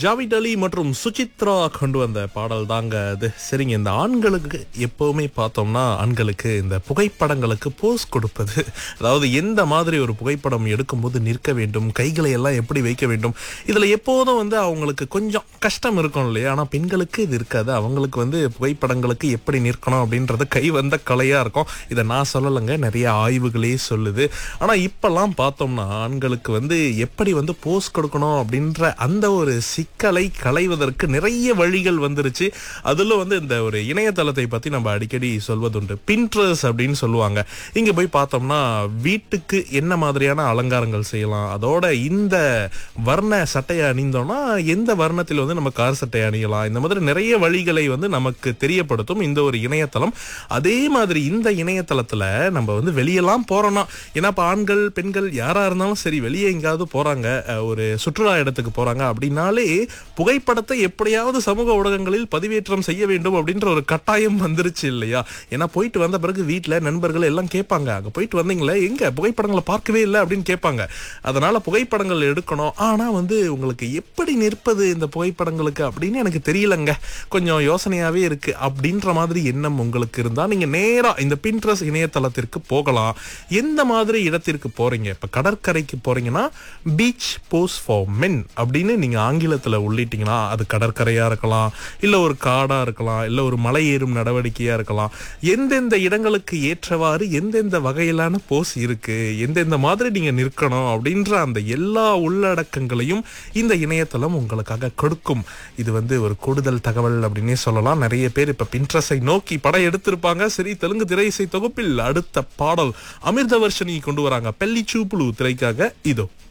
ஜாவித் அலி மற்றும் சுசித்ரா கொண்டு வந்த பாடல் தாங்க அது. சரிங்க, இந்த ஆண்களுக்கு எப்பவுமே பார்த்தோம்னா ஆண்களுக்கு இந்த புகைப்படங்களுக்கு போஸ் கொடுப்பது, அதாவது எந்த மாதிரி ஒரு புகைப்படம் எடுக்கும்போது நிற்க வேண்டும், கைகளை எல்லாம் எப்படி வைக்க வேண்டும், இதுல எப்போதும் அவங்களுக்கு கொஞ்சம் கஷ்டம் இருக்கும் இல்லையா? ஆனா பெண்களுக்கு இது இருக்காது. அவங்களுக்கு புகைப்படங்களுக்கு எப்படி நிற்கணும் அப்படின்றது கை வந்த கலையா இருக்கும். இதை நான் சொல்லலைங்க, நிறைய ஆய்வுகளே சொல்லுது. ஆனா இப்பெல்லாம் பார்த்தோம்னா ஆண்களுக்கு எப்படி போஸ் கொடுக்கணும் அப்படின்ற அந்த ஒரு சிக்கலை களைவதற்கு நிறைய வழிகள் வந்துருச்சு. அதுல இந்த ஒரு இணையதளத்தை பத்தி நம்ம அடிக்கடி சொல்வதுண்டு. பின்ட்ரஸ்ட் அப்படின்னு சொல்லுவாங்க. இங்க போய் பார்த்தோம்னா வீட்டுக்கு என்ன மாதிரியான அலங்காரங்கள் செய்யலாம், அதோட இந்த வர்ண சட்டையை அணிந்தோம்னா எந்த வர்ணத்தில் நம்ம கார் சட்டை அணியலாம், இந்த மாதிரி நிறைய வழிகளை நமக்கு தெரியப்படுத்தும் இந்த ஒரு இணையதளம். அதே மாதிரி இந்த இணையதளத்துல நம்ம வெளியெல்லாம் போறோம்னா, ஏன்னா இப்ப ஆண்கள் பெண்கள் யாரா இருந்தாலும் சரி வெளியே எங்காவது போறாங்க, ஒரு சுற்றுலா இடத்துக்கு போறாங்க அப்படின்னாலே புகைப்படத்தை எப்படியாவது சமூக ஊடகங்களில் பதிவேற்றம் செய்ய வேண்டும் அப்படின்ற ஒரு கட்டாயம் வந்துருச்சு இல்லையா? ஏன்னா போயிட்டு வந்த பிறகு வீட்டுல நண்பர்கள் எல்லாம் கேட்பாங்க, அங்க போயிட்டு வந்தீங்களே எங்க புகைப்படங்களை பார்க்கவே இல்லை அப்படின்னு கேட்பாங்க. அதனால புகைப்படங்கள் எடுக்கணும். ஆனா உங்களுக்கு எப்படி நிற்பது இந்த புகைப்படங்களுக்கு அப்படின்னு எனக்கு தெரியலங்க, கொஞ்சம் யோசனையாவே இருக்கு அப்படின்ற மாதிரி எண்ணம் உங்களுக்கு இருந்தா நீங்க நேரா இந்த பின்ட்ரஸ்ட் இணையதளத்திற்கு போகலாம். எந்த மாதிரி இடத்திற்கு போறீங்க? இப்ப கடற்கரைக்கு போறீங்கன்னா பீச் போஸ் ஃபார் மென் அப்படின்னு நீங்க ஆங்கிலத்துல உள்ளிட்டீங்கன்னா அது கடற்கரையா இருக்கலாம், இல்ல ஒரு காடா இருக்கலாம், இல்ல ஒரு மலை ஏறும் நடவடிக்கையா இருக்கலாம். எந்தெந்த இடங்களுக்கு ஏற்றவாறு எந்தெந்த வகையிலான போஸ் இருக்கு, எந்தெந்த மாதிரி நீங்க நிற்கணும் அப்படின்ற அந்த எல்லா உள்ளடக்கங்களையும் இந்த இணையதளம் உங்களுக்காக கொடுக்கும். இது ஒரு கூடுதல் தகவல் அப்படின்னே சொல்லலாம். நிறைய பேர் இப்ப பின்ட்ரஸ்டை நோக்கி படம் எடுத்திருப்பாங்க. சரி, தெலுங்கு திரை இசை தொகுப்பில் அடுத்த பாடல் அமிர்தவர்ஷினி கொண்டு வராங்க பெல்லி சூப்புலு திரைக்காக. இதோ